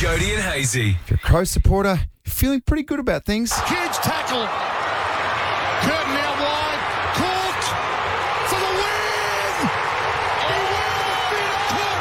Jody and Hazy. If you're a Crows supporter, you're feeling pretty good about things. Huge tackle. Curtin out wide. Cook for the win. Beware the Peter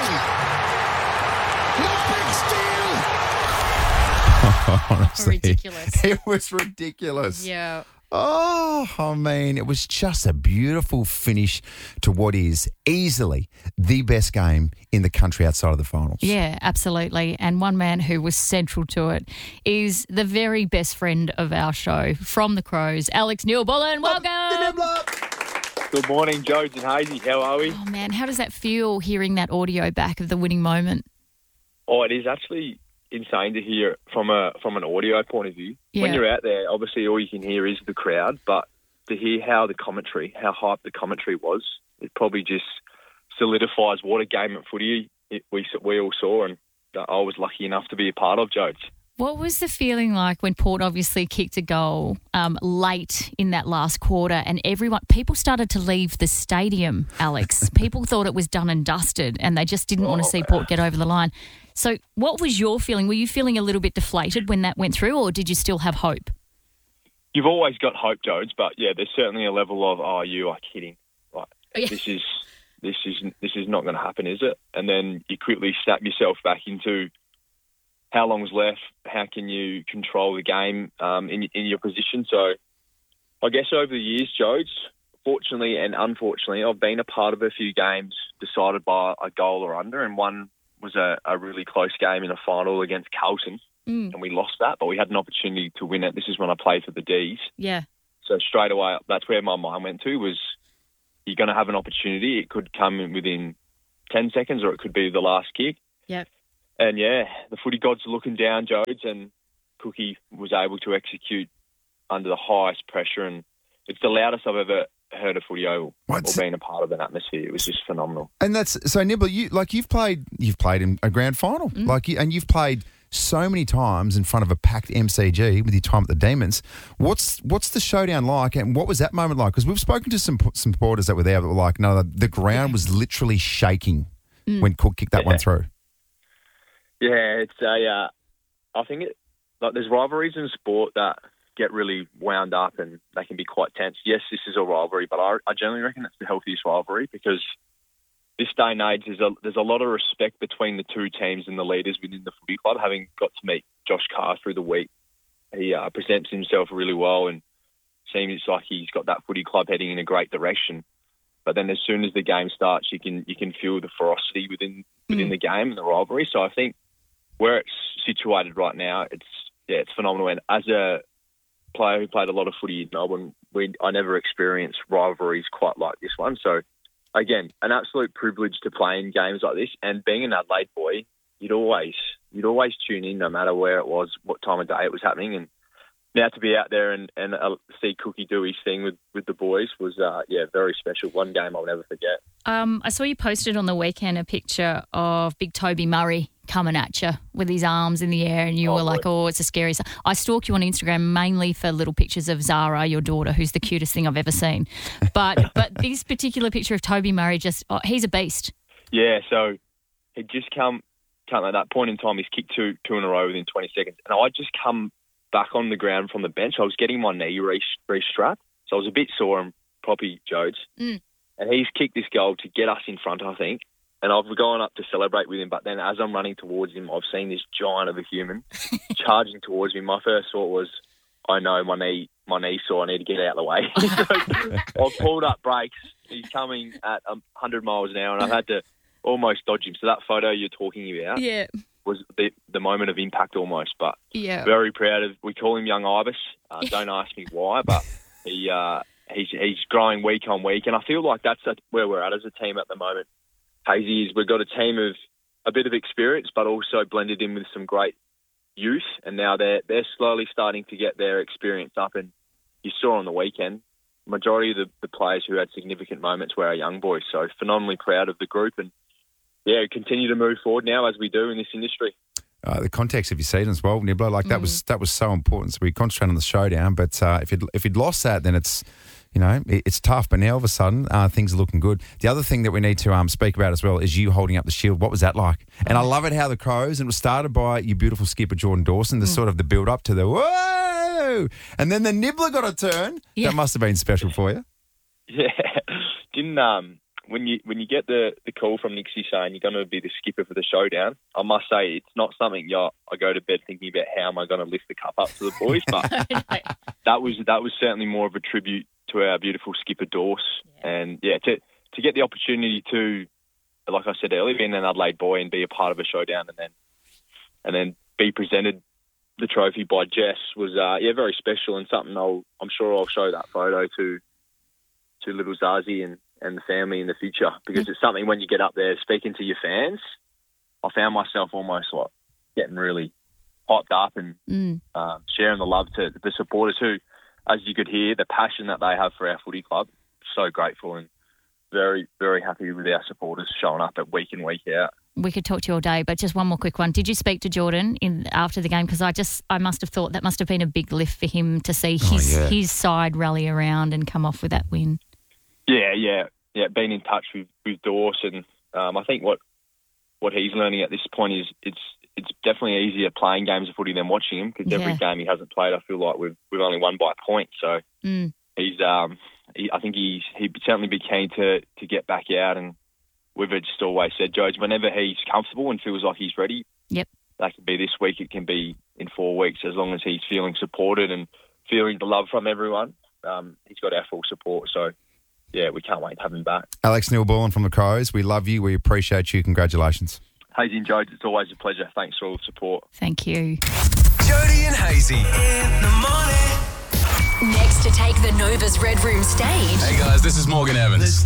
Cook. The big steal. Honestly, Ridiculous. It was ridiculous. Yeah. Oh, I mean, it was just a beautiful finish to what is easily the best game in the country outside of the finals. Yeah, absolutely. And one man who was central to it is the very best friend of our show from the Crows, Alex Neil-Bullen. Welcome. Good morning, Jodes and Hazy. How are we? Oh, man, how does that feel hearing that audio back of the winning moment? Oh, it is actually insane to hear from an audio point of view. Yeah. When you're out there, obviously all you can hear is the crowd, but to hear how hyped the commentary was, it probably just solidifies what a game of footy we all saw, and I was lucky enough to be a part of, Jodes. What was the feeling like when Port obviously kicked a goal late in that last quarter and people started to leave the stadium, Alex? People thought it was done and dusted and they just didn't want to see Port get over the line. So what was your feeling? Were you feeling a little bit deflated when that went through, or did you still have hope? You've always got hope, Jodes, but yeah, there's certainly a level of, you are kidding. Like, Yeah. This is not going to happen, is it? And then you quickly snap yourself back into how long's left, how can you control the game in your position. So I guess over the years, Jodes, fortunately and unfortunately, I've been a part of a few games decided by a goal or under, and one was a really close game in a final against Carlton, and we lost that, but we had an opportunity to win it. This is when I played for the D's. Yeah. So straight away, that's where my mind went to, was you're going to have an opportunity. It could come within 10 seconds or it could be the last kick. Yep. And, yeah, the footy gods are looking down, Jodes, and Cookie was able to execute under the highest pressure, and it's the loudest I've ever heard a footy oval or been a part of an atmosphere. It was just phenomenal. And that's so, Nibble. You've played in a grand final, and you've played so many times in front of a packed MCG with your time at the Demons. What's the showdown like, and what was that moment like? Because we've spoken to some supporters that were there that were like, no, the ground was literally shaking when Cook kicked that one through. Yeah, it's I think there's rivalries in sport that get really wound up and they can be quite tense. Yes, this is a rivalry, but I generally reckon it's the healthiest rivalry, because this day and age there's a lot of respect between the two teams and the leaders within the footy club. Having got to meet Josh Carr through the week, he presents himself really well and seems like he's got that footy club heading in a great direction. But then as soon as the game starts, you can feel the ferocity within the game and the rivalry. So I think where it's situated right now, it's phenomenal. And as a player who played a lot of footy in Melbourne, I never experienced rivalries quite like this one. So again, an absolute privilege to play in games like this. And being an Adelaide boy, you'd always tune in no matter where it was, what time of day it was happening. And now to be out there and see Cookie do his thing with the boys was, very special. One game I'll never forget. I saw you posted on the weekend a picture of big Toby Murray coming at you with his arms in the air, and you were like, oh, it's a scary... I stalk you on Instagram mainly for little pictures of Zara, your daughter, who's the cutest thing I've ever seen. But this particular picture of Toby Murray, he's a beast. Yeah, so he'd just come at that point in time, he's kicked two in a row within 20 seconds. And I just come back on the ground from the bench. I was getting my knee re-strapped, so I was a bit sore and proppy, Jodes. And he's kicked this goal to get us in front, I think. And I've gone up to celebrate with him, but then as I'm running towards him, I've seen this giant of a human charging towards me. My first thought was, I know my knee sore, I need to get out of the way. So I've pulled up brakes. He's coming at 100 miles an hour, and I've had to almost dodge him. So that photo you're talking about was the moment of impact almost, but very proud of. We call him Young Ibis. Don't ask me why, but he's growing week on week, and I feel like that's where we're at as a team at the moment. Hazy, is we've got a team of a bit of experience, but also blended in with some great youth, and now they're slowly starting to get their experience up. And you saw on the weekend, majority of the players who had significant moments were our young boys. So phenomenally proud of the group, and continue to move forward now as we do in this industry. The context of your season as well, Nibbler, that was so important. So we concentrate on the showdown, but if you'd lost that, then it's You know, it's tough, but now all of a sudden things are looking good. The other thing that we need to speak about as well is you holding up the shield. What was that like? And I love it how the Crows, and it was started by your beautiful skipper Jordan Dawson, the sort of the build up to the whoa, and then the nibbler got a turn. Yeah. That must have been special for you. Yeah, didn't when you get the call from Nixie saying you're going to be the skipper for the showdown, I must say it's not something I go to bed thinking about how am I going to lift the cup up to the boys, but that was certainly more of a tribute to our beautiful skipper Dawes, and to get the opportunity to, like I said earlier, being an Adelaide boy and be a part of a showdown, and then be presented the trophy by Jess was very special, and something I'm sure I'll show that photo to little Zazie and the family in the future, because it's something when you get up there speaking to your fans, I found myself almost like getting really hyped up and sharing the love to the supporters who, as you could hear, the passion that they have for our footy club. So grateful and very, very happy with our supporters showing up at week in, week out. We could talk to you all day, but just one more quick one. Did you speak to Jordan after the game? Because I must have thought that must have been a big lift for him to see his side rally around and come off with that win. Yeah. Been in touch with Dawes, and I think what he's learning at this point is it's definitely easier playing games of footy than watching him, because every game he hasn't played, I feel like we've only won by a point. So he's I think he'd certainly be keen to get back out, and we've just always said, George, whenever he's comfortable and feels like he's ready, that could be this week, it can be in 4 weeks, as long as he's feeling supported and feeling the love from everyone. He's got our full support, so yeah, we can't wait to have him back. Alex Neil-Bullen from the Crows, we love you, we appreciate you, congratulations. Hazy and Jodes, it's always a pleasure. Thanks for all the support. Thank you. Jody and Hazy in the morning. Next to take the Nova's Red Room stage. Hey guys, this is Morgan Evans.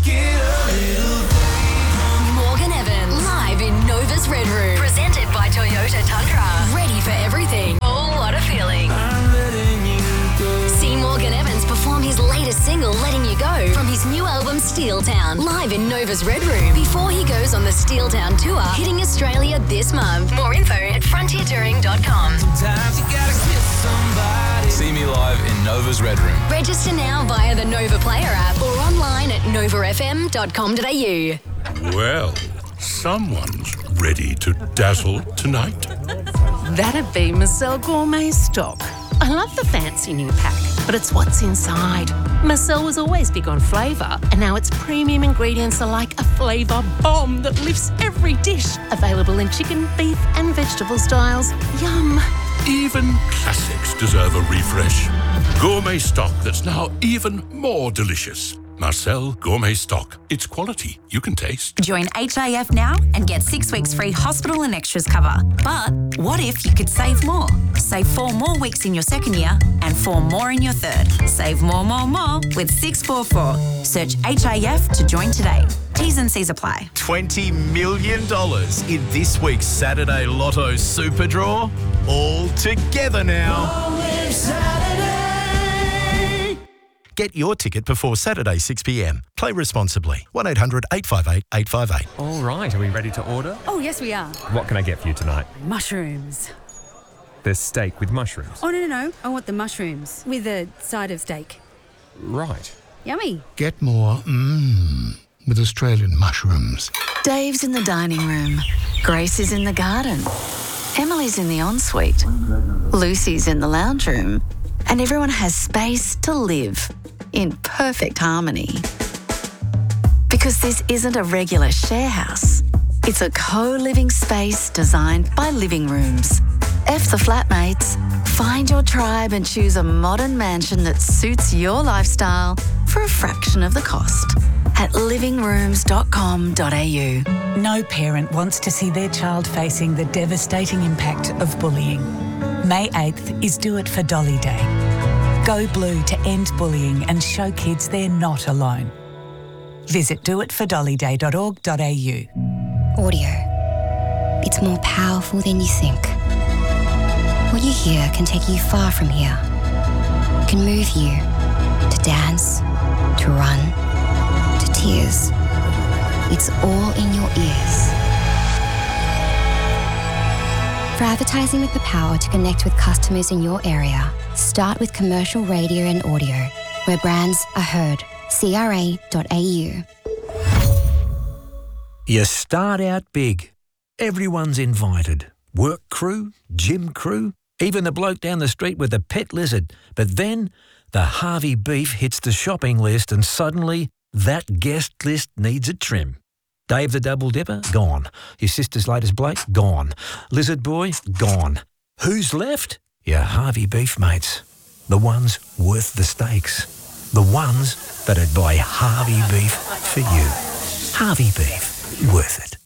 Morgan Evans, live in Nova's Red Room. Presented by Toyota Tundra. Ready for everything. Oh, what a feeling. See Morgan Evans perform his latest single, Letting You Go, from his new album, Steel Town, live in Nova's Red Room, before he goes on the Steel Town tour, hitting Australia this month. More info at frontiertouring.com. Sometimes you gotta kiss somebody. See me live in Nova's Red Room. Register now via the Nova Player app or online at novafm.com.au. Well, someone's ready to dazzle tonight. That'd be Marcel Gourmet Stock. I love the fancy new pack, but it's what's inside. Marcel was always big on flavour, and now its premium ingredients are like a flavour bomb that lifts every dish. Available in chicken, beef and vegetable styles. Yum. Even classics deserve a refresh. Gourmet stock that's now even more delicious. Marcel Gourmet Stock. It's quality you can taste. Join HIF now and get 6 weeks free hospital and extras cover. But what if you could save more? Save 4 more weeks in your second year and 4 more in your third. Save more with 644. Search HIF to join today. T's and C's apply. $20 million in this week's Saturday Lotto Super Draw. All together now. Get your ticket before Saturday 6 p.m. Play responsibly. 1-800 858 858. All right, are we ready to order? Oh, yes, we are. What can I get for you tonight? Mushrooms. There's steak with mushrooms. Oh, no. I want the mushrooms with a side of steak. Right. Yummy. Get more with Australian mushrooms. Dave's in the dining room. Grace is in the garden. Emily's in the ensuite. Lucy's in the lounge room. And everyone has space to live in perfect harmony. Because this isn't a regular share house. It's a co-living space designed by Living Rooms. F the flatmates. Find your tribe and choose a modern mansion that suits your lifestyle for a fraction of the cost at livingrooms.com.au. No parent wants to see their child facing the devastating impact of bullying. May 8th is Do It for Dolly Day. Go blue to end bullying and show kids they're not alone. Visit doitfordollyday.org.au. Audio. It's more powerful than you think. What you hear can take you far from here. It can move you to dance, to run, to tears. It's all in your ears. For advertising with the power to connect with customers in your area, start with commercial radio and audio where brands are heard. CRA.au. You start out big. Everyone's invited. Work crew, gym crew, even the bloke down the street with the pet lizard. But then the Harvey beef hits the shopping list and suddenly that guest list needs a trim. Dave the Double Dipper? Gone. Your sister's latest bloke? Gone. Lizard Boy? Gone. Who's left? Your Harvey beef mates. The ones worth the steaks. The ones that'd buy Harvey beef for you. Harvey beef. Worth it.